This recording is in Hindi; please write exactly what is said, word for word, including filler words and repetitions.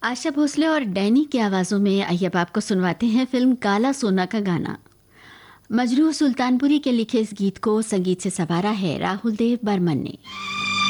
आशा भोसले और डैनी की आवाज़ों में आइए अब आपको सुनवाते हैं फिल्म काला सोना का गाना। मजरूह सुल्तानपुरी के लिखे इस गीत को संगीत से संवारा है राहुल देव बर्मन ने।